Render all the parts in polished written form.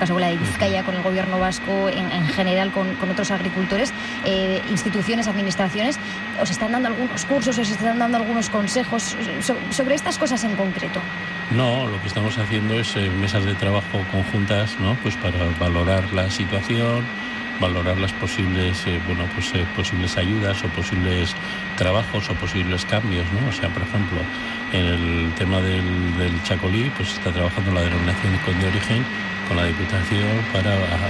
caso con la de Vizcaya, con el gobierno vasco, en general con otros agricultores, instituciones, administraciones, ¿os están dando algunos cursos, os están dando algunos consejos sobre estas cosas en concreto? No, lo que estamos haciendo es mesas de trabajo conjuntas, ¿no? Pues para valorar la situación, valorar las posibles posibles ayudas o posibles trabajos o posibles cambios, ¿no? O sea, por ejemplo, en el tema del chacolí, pues está trabajando la denominación de origen con la Diputación para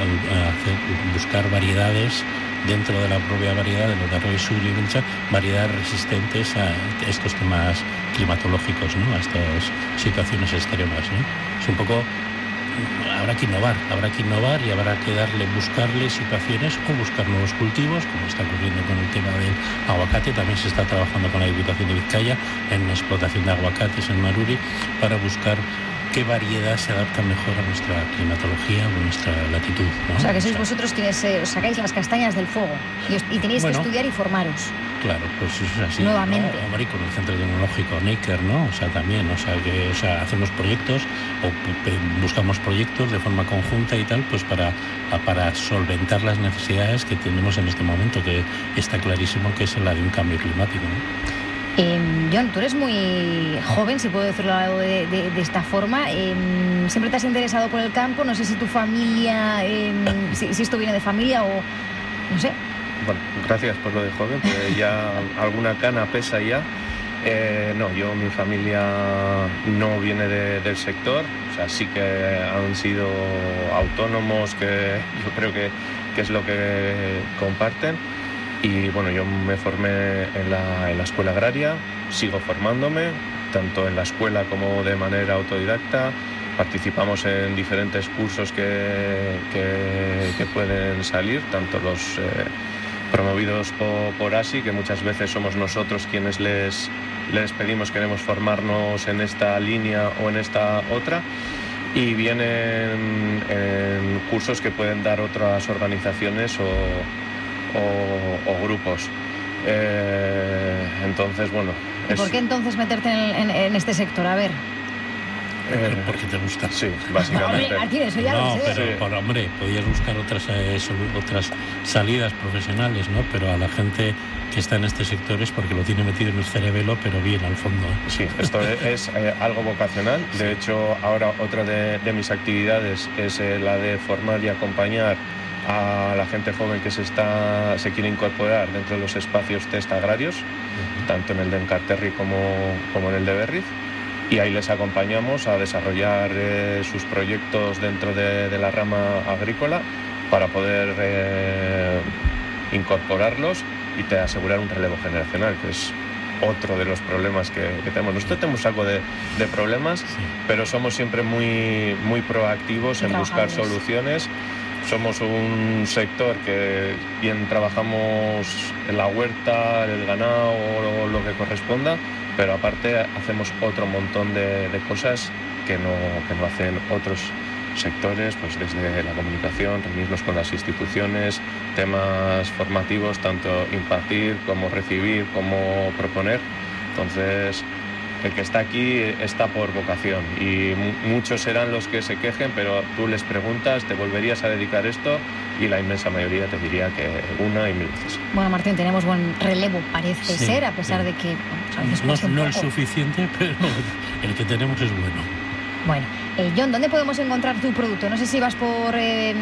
buscar variedades dentro de la propia variedad de los de Arroyo Sur y Belcha, variedades resistentes a estos temas climatológicos, ¿no? A estas situaciones extremas, ¿no? Es un poco... Habrá que innovar y habrá que buscarle situaciones o buscar nuevos cultivos, como está ocurriendo con el tema del aguacate. También se está trabajando con la Diputación de Vizcaya en una explotación de aguacates en Maruri para buscar qué variedad se adapta mejor a nuestra climatología o a nuestra latitud, ¿no? O sea, que sois vosotros quienes os sacáis las castañas del fuego y tenéis que estudiar y formaros. Claro, pues eso es así. Nuevamente. ¿No? Hombre, con el Centro Tecnológico Neiker, ¿no? O sea, también, hacemos proyectos o buscamos proyectos de forma conjunta y tal, pues para solventar las necesidades que tenemos en este momento, que está clarísimo que es la de un cambio climático, ¿no? Jon, tú eres muy joven, si puedo decirlo de esta forma. Siempre te has interesado por el campo. No sé si tu familia, si esto viene de familia o no sé. Bueno, gracias por lo de joven, pero ya alguna cana pesa ya. No, mi familia no viene del sector. O sea, sí que han sido autónomos, que yo creo que es lo que comparten. Y bueno, yo me formé en la escuela agraria, sigo formándome, tanto en la escuela como de manera autodidacta. Participamos en diferentes cursos que pueden salir, tanto los promovidos por ASI, que muchas veces somos nosotros quienes les pedimos, queremos formarnos en esta línea o en esta otra, y vienen en cursos que pueden dar otras organizaciones o grupos. Entonces, bueno... ¿Y por qué entonces meterte en este sector? A ver... Porque te gusta. Sí, básicamente. No, Martín, eso ya lo sé. Pero, hombre, podías buscar otras salidas profesionales, ¿no? Pero a la gente que está en este sector es porque lo tiene metido en el cerebelo, pero bien al fondo, ¿eh? Sí, esto es algo vocacional. De hecho, ahora otra de mis actividades es la de formar y acompañar a la gente joven que se quiere incorporar dentro de los espacios test agrarios, tanto en el de Encarterri como en el de Berriz, y ahí les acompañamos a desarrollar sus proyectos dentro de la rama agrícola para poder incorporarlos y te asegurar un relevo generacional, que es otro de los problemas que tenemos. Nosotros tenemos algo de problemas, sí, pero somos siempre muy, muy proactivos en buscar soluciones. Somos un sector que bien trabajamos en la huerta, el ganado o lo que corresponda, pero aparte hacemos otro montón de cosas que no hacen otros sectores, pues desde la comunicación, reunirnos con las instituciones, temas formativos, tanto impartir como recibir, como proponer. Entonces, el que está aquí está por vocación y muchos serán los que se quejen, pero tú les preguntas, ¿te volverías a dedicar esto? Y la inmensa mayoría te diría que una y mil veces. Bueno, Martín, tenemos buen relevo, parece ser, a pesar de que a veces no es suficiente, pero el que tenemos es bueno. Bueno, Jon, ¿dónde podemos encontrar tu producto? No sé si vas por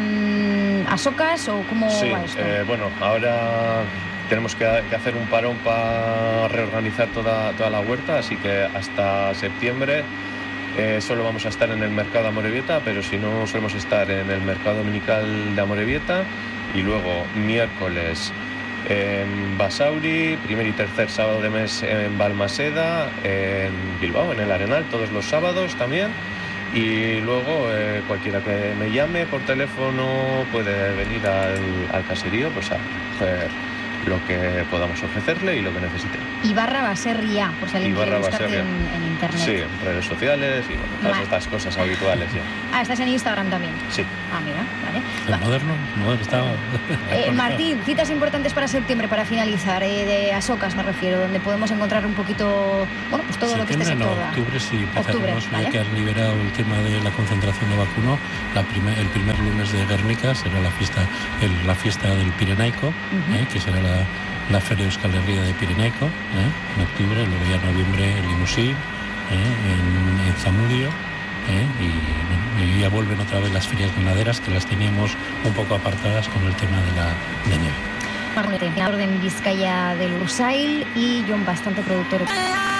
Asocas o cómo va esto. Bueno, ahora tenemos que hacer un parón para reorganizar toda la huerta, así que hasta septiembre solo vamos a estar en el mercado de Amorebieta, pero si no solemos estar en el mercado dominical de Amorebieta, y luego miércoles en Basauri, primer y tercer sábado de mes en Balmaseda, en Bilbao, en el Arenal, todos los sábados también. Y luego cualquiera que me llame por teléfono puede venir al caserío, pues a coger lo que podamos ofrecerle y lo que necesite. Ibarra Baserria, por si alguien quiere buscarte en internet. Sí, en redes sociales y bueno, todas estas cosas habituales ya. ¿Estás en Instagram también? Sí. Mira, vale. El moderno está... Martín, citas importantes para septiembre, para finalizar, de Asocas me refiero, donde podemos encontrar un poquito, bueno, pues todo lo que esté en octubre sí empezaremos, ¿vale? Que has liberado el tema de la concentración de vacuno. El primer lunes de Guernica será la fiesta del Pirenaico, que será la Feria Euskal Herria de Pirenaico, en octubre, luego ya en noviembre en Limusí, en Zamudio, y ya vuelven otra vez las ferias ganaderas, que las teníamos un poco apartadas con el tema de nieve. Martín, de Vizcaya del Ursail y Jon Bastante, productor.